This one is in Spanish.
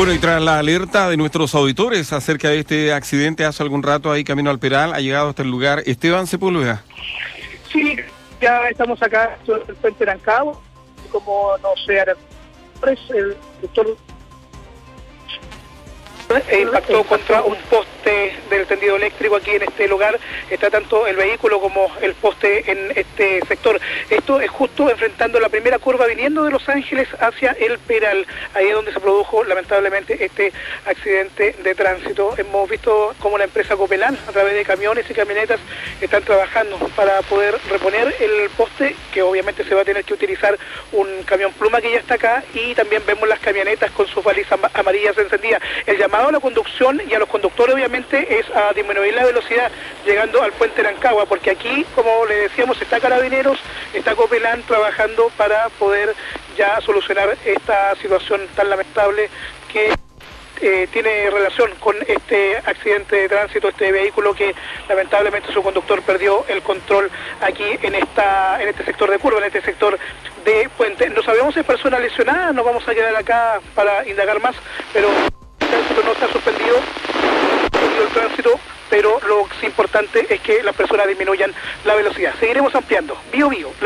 Bueno, y tras la alerta de nuestros auditores acerca de este accidente hace algún rato ahí camino al Peral, ha llegado hasta el lugar Esteban Sepúlveda. Sí, ya estamos acá en el puente Rancagua, como no sé, el doctor impactó contra un poste del tendido eléctrico aquí en este lugar. Está tanto el vehículo como el poste en este sector. Esto es justo enfrentando la primera curva viniendo de Los Ángeles hacia el Peral. Ahí es donde se produjo lamentablemente este accidente de tránsito. Hemos visto cómo la empresa Copelán, a través de camiones y camionetas, están trabajando para poder reponer el poste, que obviamente se va a tener que utilizar un camión pluma que ya está acá, y también vemos las camionetas con sus balizas amarillas encendidas. El llamado a la conducción y a los conductores obviamente es a disminuir la velocidad llegando al puente Rancagua, porque aquí, como le decíamos, está Carabineros, está Copelán trabajando para poder ya solucionar esta situación tan lamentable que tiene relación con este accidente de tránsito, este vehículo que lamentablemente su conductor perdió el control aquí en este sector de curva, en este sector de puente. No sabemos si es persona lesionada, nos vamos a quedar acá para indagar más, pero el tránsito no está suspendido, el tránsito, pero lo importante es que las personas disminuyan la velocidad. Seguiremos ampliando. Bio Bio.